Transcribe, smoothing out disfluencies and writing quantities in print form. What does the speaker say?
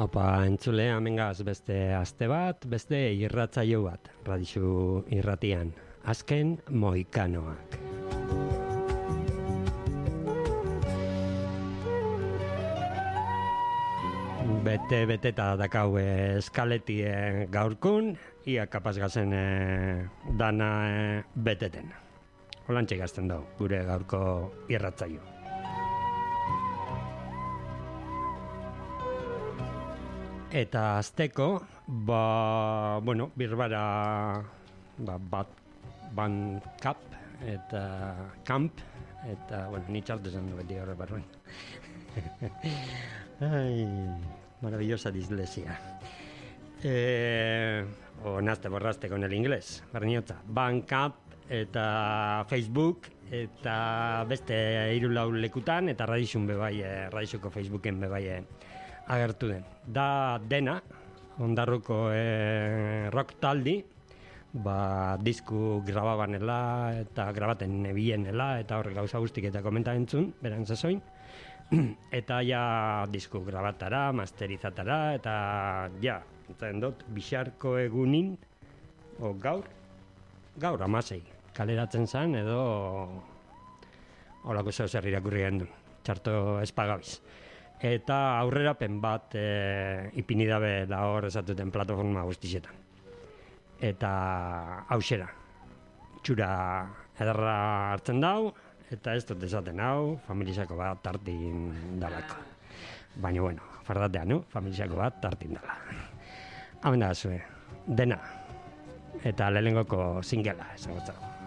Opa, entzule, amengaz beste aste bat, beste irratzaio bat, Radixu irratian. Azken Mohikanoak. Bete-beteta dakau eskaletie gaurkun, ia kapaz gazen dana beteten. Holantxe gazten dugu, gure gaurko irratzaio. Eta azteko, birbara ban kap eta kamp, eta, ni txartu zen du beti horre barruan. Ai, maravillosa dislexia. Nazte borraste con el inglés, barniotza. Ban kap eta Facebook, eta beste hiru lekutan, eta Radixun bebai, Radixuko Facebooken bebai agertu den. Da dena, Ondarruko rock taldi, disku grababanela eta grabaten nebienela, eta horrek gauza guztik eta komenta entzun, beran zazoin. Eta ja disku grabatara, masterizatara, eta ja, entzaren dut, bixarko egunin, gaur amasei, kaleratzen zen, edo holako zeu zer irakurri gendun, txarto espagabiz. Eta aurrerapen bat ipini dabe da hor esatuten plataforma guztixetan. Eta hauxera, txura ederra hartzen dau, eta ez dut esaten hau, familizako bat tartin dalako. Baina, fardatea, no? Familizako bat tartin dala. Hau da zue, dena, eta lehenengoko singela, esan gotzako.